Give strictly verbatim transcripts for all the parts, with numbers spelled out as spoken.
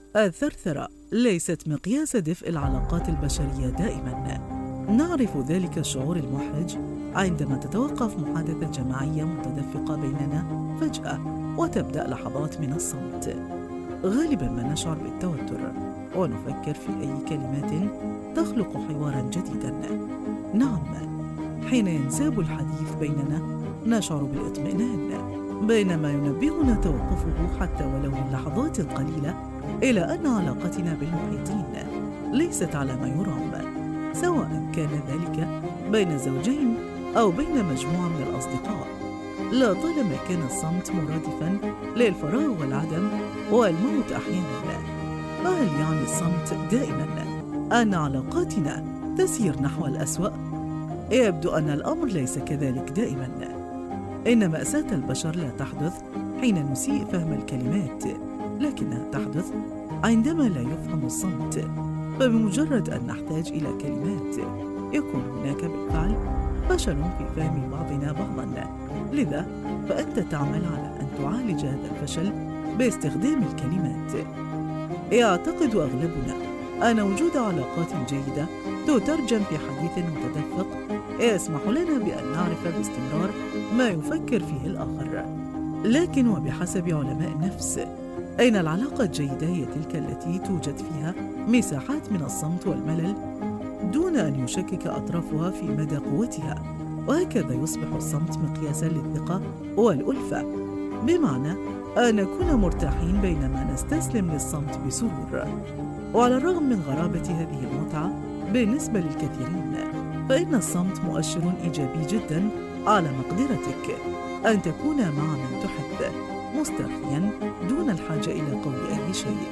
الثرثرة ليست مقياس دفء العلاقات البشرية دائماً. نعرف ذلك الشعور المحرج عندما تتوقف محادثة جماعية متدفقة بيننا فجأة وتبدأ لحظات من الصمت. غالباً ما نشعر بالتوتر ونفكر في أي كلمات تخلق حواراً جديداً. نعم، حين ينساب الحديث بيننا نشعر بالاطمئنان، بينما ينبهنا توقفه حتى ولو للحظات القليلة إلى أن علاقتنا بالمحيطين ليست على ما يرام، سواء كان ذلك بين زوجين أو بين مجموعة من الأصدقاء. لا طالما كان الصمت مرادفاً للفراغ والعدم والموت أحياناً. فهل يعني الصمت دائماً أن علاقاتنا تسير نحو الأسوأ؟ يبدو أن الأمر ليس كذلك دائماً. إن مأساة البشر لا تحدث حين نسيء فهم الكلمات، لكنها تحدث عندما لا يفهم الصمت. فبمجرد أن نحتاج إلى كلمات يكون هناك بالفعل فشل في فهم بعضنا بعضاً. لذا فأنت تعمل على أن تعالج هذا الفشل باستخدام الكلمات. يعتقد أغلبنا أن وجود علاقات جيدة تترجم في حديث متدفق يسمح لنا بأن نعرف باستمرار ما يفكر فيه الآخر. لكن وبحسب علماء النفس، أين العلاقة الجيدة هي تلك التي توجد فيها مساحات من الصمت والملل دون أن يشكك أطرافها في مدى قوتها. وهكذا يصبح الصمت مقياساً للثقة والألفة، بمعنى أن نكون مرتاحين بينما نستسلم للصمت بسرور. وعلى الرغم من غرابة هذه المتعة بالنسبة للكثيرين، فإن الصمت مؤشر إيجابي جداً على مقدرتك أن تكون مع من تحب مسترخياً دون الحاجة إلى قول أي شيء.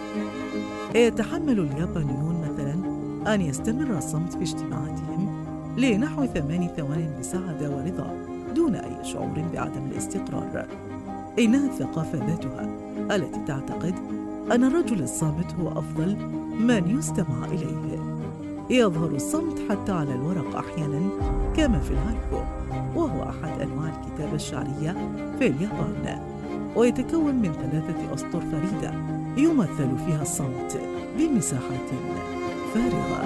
يتحمل اليابانيون مثلاً أن يستمر الصمت في اجتماعاتهم لنحو ثمان ثوان بسعادة ورضا دون أي شعور بعدم الاستقرار. إنها الثقافة ذاتها التي تعتقد أن الرجل الصامت هو أفضل من يستمع إليه. يظهر الصمت حتى على الورق أحياناً كما في الهايكو، وهو أحد أنواع الكتابة الشعرية في اليابان، ويتكون من ثلاثة أسطر فريدة يمثل فيها الصمت بمساحات فارغة.